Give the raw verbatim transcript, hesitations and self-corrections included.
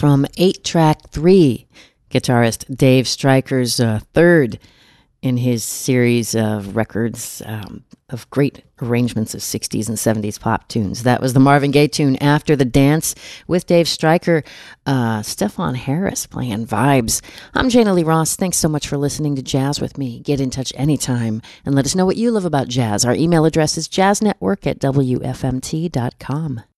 from eight track three, guitarist Dave Stryker's uh, third in his series of records um, of great arrangements of sixties and seventies pop tunes. That was the Marvin Gaye tune, After the Dance, with Dave Stryker, uh, Stefan Harris playing vibes. I'm Jana Lee Ross. Thanks so much for listening to Jazz with me. Get in touch anytime and let us know what you love about jazz. Our email address is jazznetwork at w f m t dot com.